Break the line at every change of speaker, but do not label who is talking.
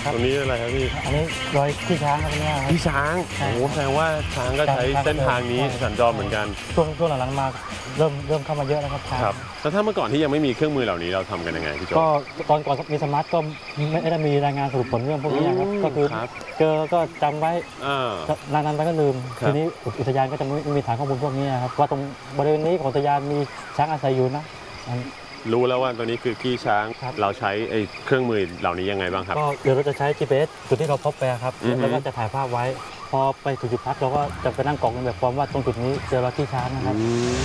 ตรงนี้อะไรครับพี่
อันนี้รอยขี้ช้างครับเนี่ยครับ
พี่ช้างโอ้แสดงว่าช้างก็ใช้เส้นทางนี้สัญจรเหมือนกัน
ช่วงหลังๆมาเริ่มเข้ามาเยอะแล้วครับ
ครับแล้วถ้าเมื่อก่อนที่ยังไม่มีเครื่องมือเหล่านี้เราทำกันยังไงพี่โจ
ก็ตอนก่อนมีสมาร์ทก็ไม่ได้มีรายงานสรุปผลเรื่องพวกนี้ครับก็คือเจอก็จำไว้นานๆไปก็ลืมทีนี้อุทยานก็จะไม่มีฐานข้อมูลพวกนี้ครับว่าตรงบริเวณนี้ของอุทยานมีช้างอาศัยอยู่นะ
รู้แล้วว่าตัวนี้คือขี้ช้างเราใช้เครื่องมือเหล่านี้ยังไงบ้างครับ
ก็เดี๋ยวเราจะใช้ GPS จุดที่เราพบไปครับแล้วก็จะถ่ายภาพไว้พอไปถึงจุดพักเราก็จะไปนั่งกล่องกันแบบฟอร์มว่าตรงจุดนี้เจอรอยขี้ช้างนะครับ